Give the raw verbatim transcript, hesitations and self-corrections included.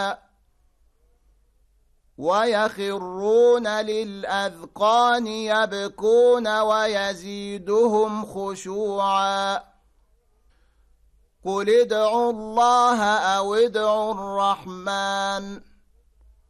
ويخرون للأذقان يبكون ويزيدهم خشوعا. قل ادعوا الله أو ادعوا الرحمن